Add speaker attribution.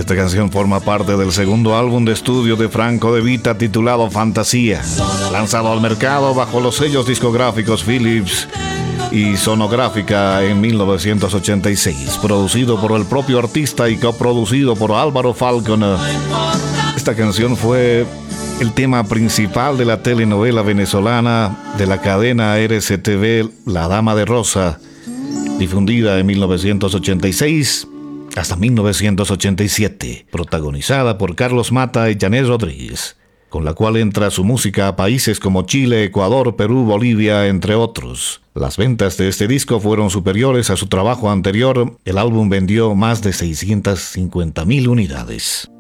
Speaker 1: Esta canción forma parte del segundo álbum de estudio de Franco De Vita titulado Fantasía, lanzado al mercado bajo los sellos discográficos Philips y Sonográfica en 1986, producido por el propio artista y coproducido por Álvaro Falconer. Esta canción fue el tema principal de la telenovela venezolana de la cadena RCTV La Dama de Rosa, difundida en 1986 hasta 1987, protagonizada por Carlos Mata y Janet Rodríguez, con la cual entra su música a países como Chile, Ecuador, Perú, Bolivia, entre otros. Las ventas de este disco fueron superiores a su trabajo anterior. El álbum vendió más de 650,000 unidades.